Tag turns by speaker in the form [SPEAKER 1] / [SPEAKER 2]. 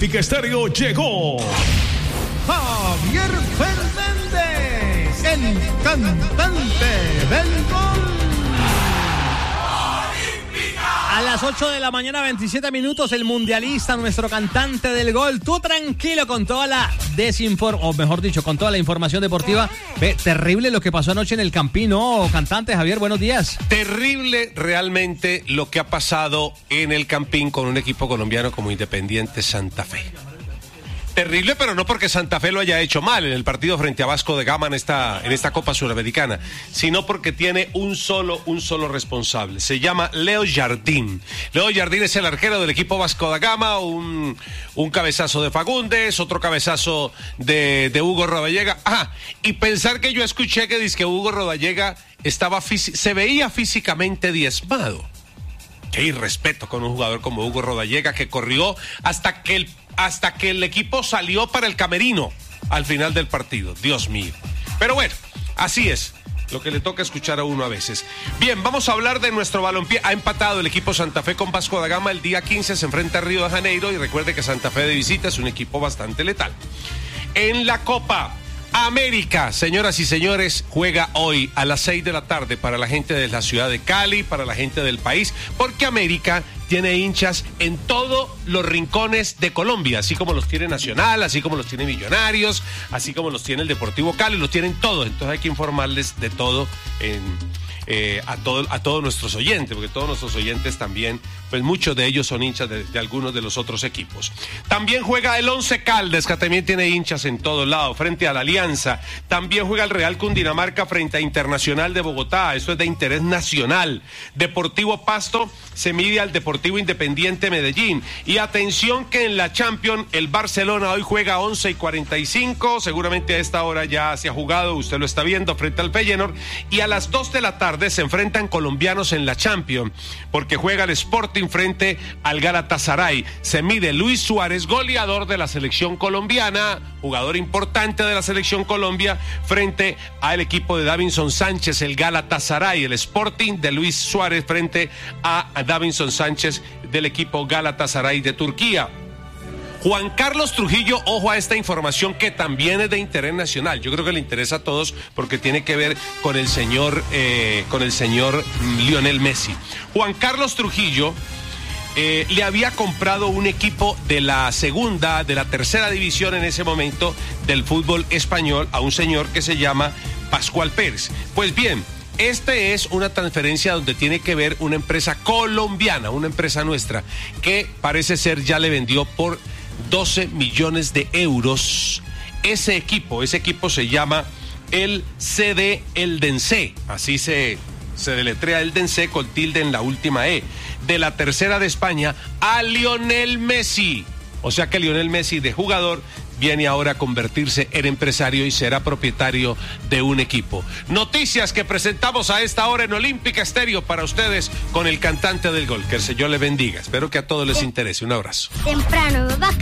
[SPEAKER 1] Olímpica Estéreo llegó
[SPEAKER 2] Javier Fernández, el cantante del gol.
[SPEAKER 3] A las 8 de la mañana, 27 minutos, el mundialista, nuestro cantante del gol. Tú tranquilo con toda la con toda la información deportiva. Ve, terrible lo que pasó anoche en el Campín, ¿no, cantante Javier? Buenos días.
[SPEAKER 4] Terrible realmente lo que ha pasado en el Campín con un equipo colombiano como Independiente Santa Fe. Terrible, pero no porque Santa Fe lo haya hecho mal en el partido frente a Vasco da Gama en esta Copa Suramericana, sino porque tiene un solo responsable. Se llama Leo Jardín. Leo Jardín es el arquero del equipo Vasco da Gama, un cabezazo de Fagundes, otro cabezazo de Hugo Rodallega. Y pensar que yo escuché que dice que Hugo Rodallega se veía físicamente diezmado. Qué irrespeto con un jugador como Hugo Rodallega, que corrió hasta que el equipo salió para el camerino al final del partido. Dios mío. Pero bueno, así es lo que le toca escuchar a uno a veces. Bien, vamos a hablar de nuestro balompié. Ha empatado el equipo Santa Fe con Vasco da Gama. El día 15 se enfrenta a Río de Janeiro y recuerde que Santa Fe de visita es un equipo bastante letal. En la Copa América, señoras y señores, juega hoy a las 6 de la tarde para la gente de la ciudad de Cali, para la gente del país, porque América tiene hinchas en todos los rincones de Colombia, así como los tiene Nacional, así como los tiene Millonarios, así como los tiene el Deportivo Cali, los tienen todos. Entonces hay que informarles de todo a todos nuestros oyentes, porque todos nuestros oyentes también, pues muchos de ellos son hinchas de algunos de los otros equipos. También juega el Once Caldas, que también tiene hinchas en todos lados, frente a la Alianza. También juega el Real Cundinamarca frente a Internacional de Bogotá, eso es de interés nacional. Deportivo Pasto se mide al Deportivo Independiente Medellín. Y atención que en la Champions el Barcelona hoy juega 11:45, seguramente a esta hora ya se ha jugado, usted lo está viendo, frente al Feyenoord. Y a las 2 de la tarde se enfrentan colombianos en la Champions, porque juega el Sporting frente al Galatasaray. Se mide Luis Suárez, goleador de la selección colombiana, jugador importante de la selección Colombia, frente al equipo de Davinson Sánchez, el Galatasaray. El Sporting de Luis Suárez frente a Davinson Sánchez del equipo Galatasaray de Turquía. Juan Carlos Trujillo, ojo a esta información que también es de interés nacional. Yo creo que le interesa a todos porque tiene que ver con el señor Lionel Messi. Juan Carlos Trujillo le había comprado un equipo de la tercera división en ese momento del fútbol español a un señor que se llama Pascual Pérez. Pues bien, este es una transferencia donde tiene que ver una empresa colombiana, una empresa nuestra, que parece ser ya le vendió por 12 millones de euros. Ese equipo se llama el CD Eldense, así se deletrea Eldense con tilde en la última E, de la tercera de España a Lionel Messi. O sea que Lionel Messi, de jugador, viene ahora a convertirse en empresario y será propietario de un equipo. Noticias que presentamos a esta hora en Olímpica Estéreo para ustedes con el cantante del gol. Que el Señor le bendiga. Espero que a todos les interese. Un abrazo.
[SPEAKER 5] Temprano, vaca.